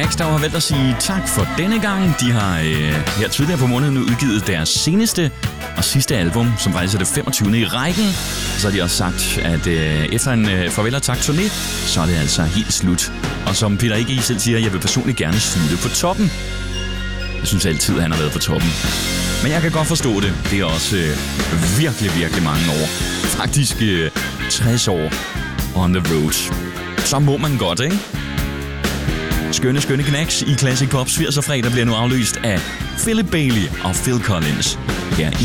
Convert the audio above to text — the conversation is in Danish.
Knacks, der har valgt at sige tak for denne gang. De har her tidligere på måneden udgivet deres seneste og sidste album, som faktisk er det 25. i rækken. Så har de også sagt, at efter en farvel og tak turné, så er det altså helt slut. Og som Peter Ikke selv siger, jeg vil personligt gerne slutte på toppen. Jeg synes altid, at han har været på toppen. Men jeg kan godt forstå det. Det er også virkelig, virkelig mange år. Faktisk 60 år on the road. Så må man godt, ikke? Skønne Knacks i Classic Pop 80'er fredag bliver nu afløst af Philip Bailey og Phil Collins. Her